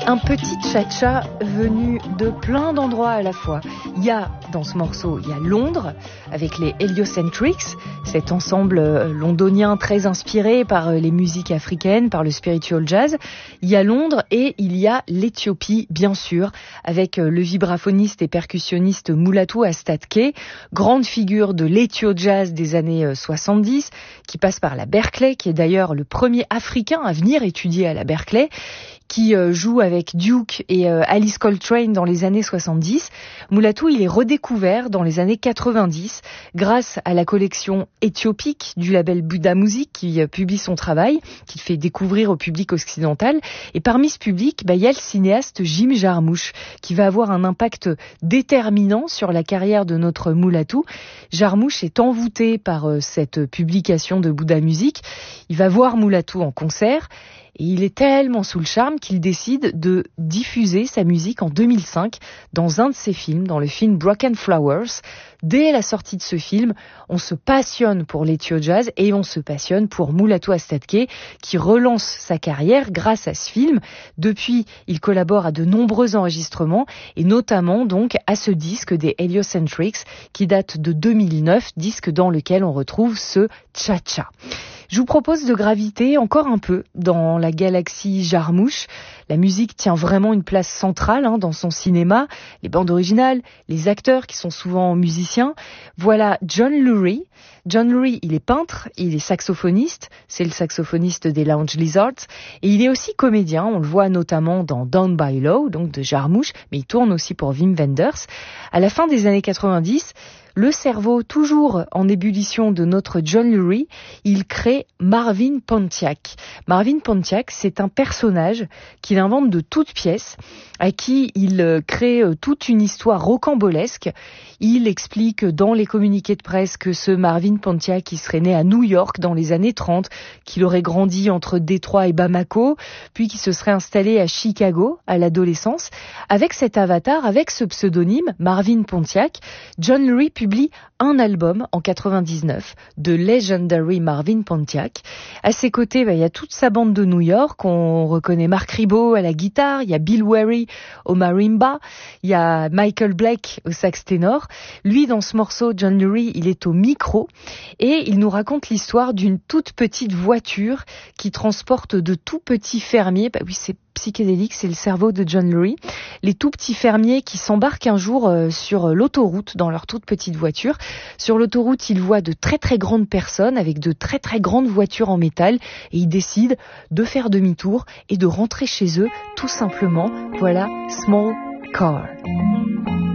Un petit cha-cha venu de plein d'endroits à la fois. Il y a, dans ce morceau, il y a Londres, avec les Heliocentrics, cet ensemble londonien très inspiré par les musiques africaines, par le spiritual jazz. Il y a Londres et il y a l'Éthiopie, bien sûr, avec le vibraphoniste et percussionniste Mulatu Astatke, grande figure de l'Ethio jazz des années 70, qui passe par la Berklee, qui est d'ailleurs le premier Africain à venir étudier à la Berklee, qui joue avec Duke et Alice Coltrane dans les années 70. Mulatu, il est redécouvert dans les années 90 grâce à la collection éthiopique du label Buddha Music qui publie son travail, qui fait découvrir au public occidental. Et parmi ce public, il y a le cinéaste Jim Jarmusch qui va avoir un impact déterminant sur la carrière de notre Mulatu. Jarmusch est envoûté par cette publication de Buddha Music. Il va voir Mulatu en concert. Et il est tellement sous le charme qu'il décide de diffuser sa musique en 2005 dans un de ses films, dans le film Broken Flowers. Dès la sortie de ce film, on se passionne pour l'Ethio jazz et on se passionne pour Mulatu Astatke qui relance sa carrière grâce à ce film. Depuis, il collabore à de nombreux enregistrements et notamment donc à ce disque des Heliocentrics qui date de 2009, disque dans lequel on retrouve ce cha-cha. Je vous propose de graviter encore un peu dans la galaxie Jarmusch. La musique tient vraiment une place centrale dans son cinéma. Les bandes originales, les acteurs qui sont souvent musiciens. Voilà John Lurie. John Lurie, il est peintre, il est saxophoniste. C'est le saxophoniste des Lounge Lizards. Et il est aussi comédien. On le voit notamment dans Down by Law, donc de Jarmusch. Mais il tourne aussi pour Wim Wenders. À la fin des années 90, le cerveau toujours en ébullition de notre John Lurie, il crée Marvin Pontiac. Marvin Pontiac, c'est un personnage qu'il invente de toutes pièces, à qui il crée toute une histoire rocambolesque. Il explique dans les communiqués de presse que ce Marvin Pontiac, il serait né à New York dans les années 30, qu'il aurait grandi entre Détroit et Bamako, puis qu'il se serait installé à Chicago à l'adolescence. Avec cet avatar, avec ce pseudonyme, Marvin Pontiac, John Lurie publie un album en 99 de Legendary Marvin Pontiac. À ses côtés, il y a toute sa bande de New York. On reconnaît Mark Ribot à la guitare, il y a Bill Wary au marimba, il y a Michael Blake au sax ténor. Lui, dans ce morceau, John Lurie, il est au micro et il nous raconte l'histoire d'une toute petite voiture qui transporte de tout petits fermiers. Oui, c'est psychédélique, c'est le cerveau de John Lurie. Les tout petits fermiers qui s'embarquent un jour sur l'autoroute dans leur toute petite voiture. Sur l'autoroute, ils voient de très très grandes personnes avec de très très grandes voitures en métal et ils décident de faire demi-tour et de rentrer chez eux tout simplement. Voilà, Small Car.